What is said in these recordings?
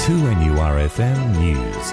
2NURFM News.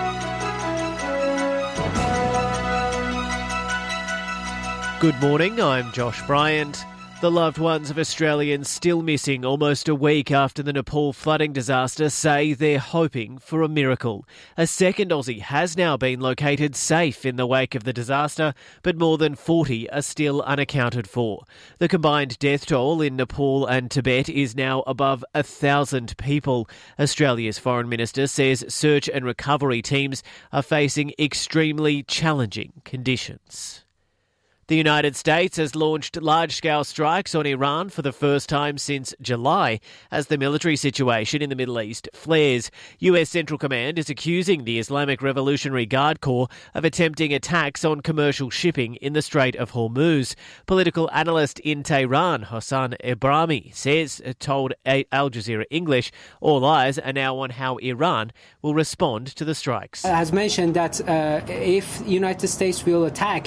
Good morning, I'm Josh Bryant. The loved ones of Australians still missing almost a week after the Nepal flooding disaster say they're hoping for a miracle. A second Aussie has now been located safe in the wake of the disaster, but more than 40 are still unaccounted for. The combined death toll in Nepal and Tibet is now above 1,000 people. Australia's Foreign Minister says search and recovery teams are facing extremely challenging conditions. The United States has launched large-scale strikes on Iran for the first time since July as the military situation in the Middle East flares. US Central Command is accusing the Islamic Revolutionary Guard Corps of attempting attacks on commercial shipping in the Strait of Hormuz. Political analyst in Tehran, Hossein Ebrahimi, told Al Jazeera English, all eyes are now on how Iran will respond to the strikes. Has mentioned that if the United States will attack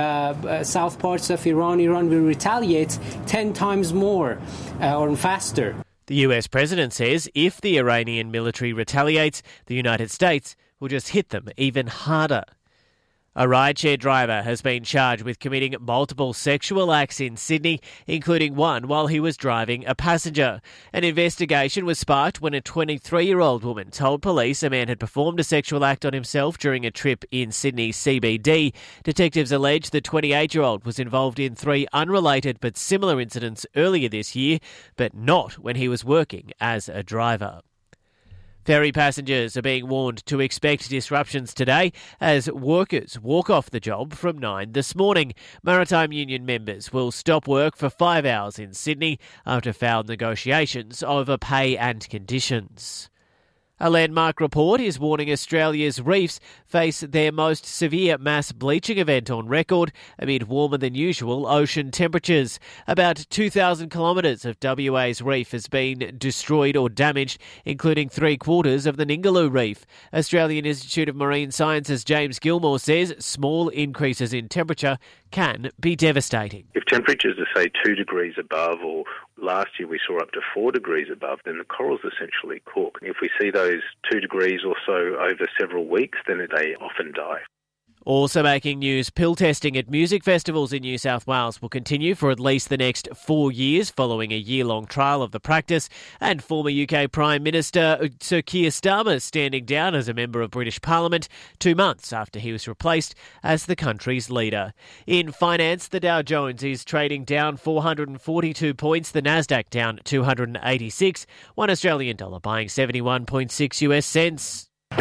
south parts of Iran will retaliate 10 times more or faster. The US president says if the Iranian military retaliates, the United States will just hit them even harder. A rideshare driver has been charged with committing multiple sexual acts in Sydney, including one while he was driving a passenger. An investigation was sparked when a 23-year-old woman told police a man had performed a sexual act on himself during a trip in Sydney's CBD. Detectives allege the 28-year-old was involved in 3 unrelated but similar incidents earlier this year, but not when he was working as a driver. Ferry passengers are being warned to expect disruptions today as workers walk off the job from 9 this morning. Maritime Union members will stop work for 5 hours in Sydney after failed negotiations over pay and conditions. A landmark report is warning Australia's reefs face their most severe mass bleaching event on record amid warmer than usual ocean temperatures. About 2,000 kilometres of WA's reef has been destroyed or damaged, including 3/4 of the Ningaloo Reef. Australian Institute of Marine Sciences James Gilmore says small increases in temperature can be devastating. If temperatures are, say, 2 degrees above, or last year we saw up to 4 degrees above, then the corals essentially cook. If we see those 2 degrees or so over several weeks, then they often die. Also making news, pill testing at music festivals in New South Wales will continue for at least the next 4 years following a year-long trial of the practice, and former UK Prime Minister Sir Keir Starmer standing down as a member of British Parliament 2 months after he was replaced as the country's leader. In finance, the Dow Jones is trading down 442 points, the Nasdaq down 286, one Australian dollar buying 71.6 US cents.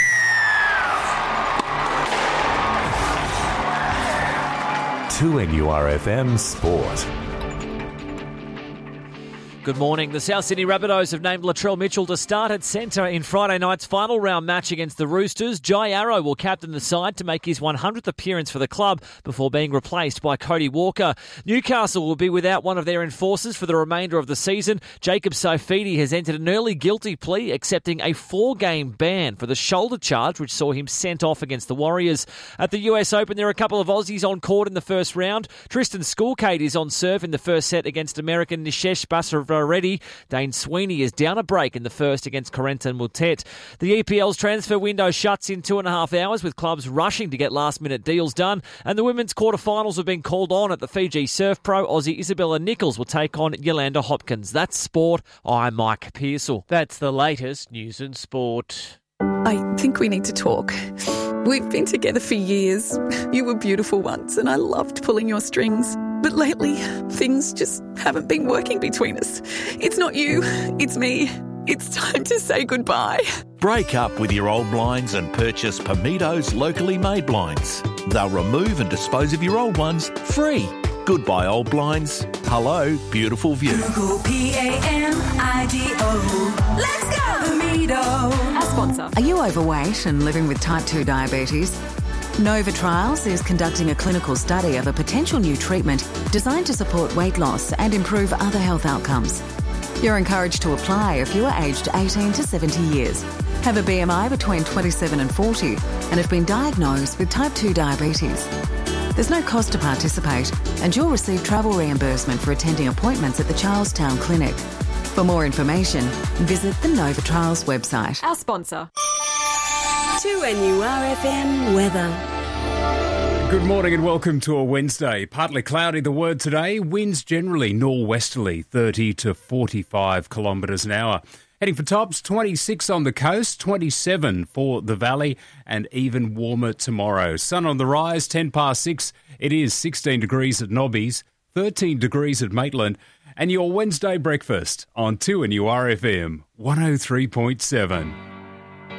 To NURFM Sport. Good morning. The South Sydney Rabbitohs have named Latrell Mitchell to start at centre in Friday night's final round match against the Roosters. Jai Arrow will captain the side to make his 100th appearance for the club before being replaced by Cody Walker. Newcastle will be without one of their enforcers for the remainder of the season. Jacob Saifidi has entered an early guilty plea, accepting a 4-game ban for the shoulder charge, which saw him sent off against the Warriors. At the US Open, there are a couple of Aussies on court in the first round. Tristan Schoolcade is on serve in the first set against American Nishesh Basarava. Already, Dane Sweeney is down a break in the first against Corentin Moutet. The EPL's transfer window shuts in 2.5 hours with clubs rushing to get last-minute deals done, and the women's quarterfinals have been called on at the Fiji Surf Pro. Aussie Isabella Nichols will take on Yolanda Hopkins. That's sport. I'm Mike Pearsall. That's the latest news and sport. I think we need to talk. We've been together for years. You were beautiful once and I loved pulling your strings. But lately, things just haven't been working between us. It's not you, it's me. It's time to say goodbye. Break up with your old blinds and purchase Pamitos locally made blinds. They'll remove and dispose of your old ones free. Goodbye old blinds. Hello, beautiful view. Google PAMIDO. Let's go, Pamito. Our sponsor. Are you overweight and living with type 2 diabetes? Nova Trials is conducting a clinical study of a potential new treatment designed to support weight loss and improve other health outcomes. You're encouraged to apply if you are aged 18 to 70 years, have a BMI between 27 and 40, and have been diagnosed with type 2 diabetes. There's no cost to participate, and you'll receive travel reimbursement for attending appointments at the Charlestown Clinic. For more information, visit the Nova Trials website. Our sponsor. 2NURFM weather. Good morning and welcome to a Wednesday. Partly cloudy, the word today. Winds generally nor'westerly, 30 to 45 kilometres an hour. Heading for tops, 26 on the coast, 27 for the valley, and even warmer tomorrow. Sun on the rise, 10 past 6. It is 16 degrees at Nobbies, 13 degrees at Maitland, and your Wednesday breakfast on 2NURFM 103.7.